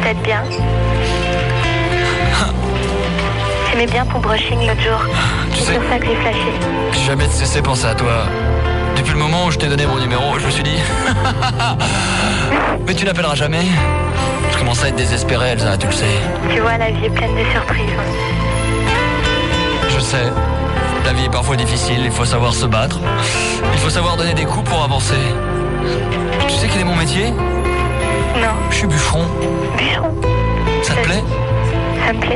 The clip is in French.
Peut-être bien. J'aimais bien ton brushing l'autre jour. Tu C'est sais, sur ça que j'ai flashé. j'ai jamais cessé de penser à toi. Depuis le moment où je t'ai donné mon numéro, je me suis dit... Mais tu n'appelleras jamais. Je commence à être désespéré, Elsa, tu le sais. Tu vois, la vie est pleine de surprises. Je sais. La vie est parfois difficile, il faut savoir se battre. Il faut savoir donner des coups pour avancer. Tu sais quel est mon métier ? Non, Je suis bûcheron. bûcheron. Ça te plaît ? Ça me plaît.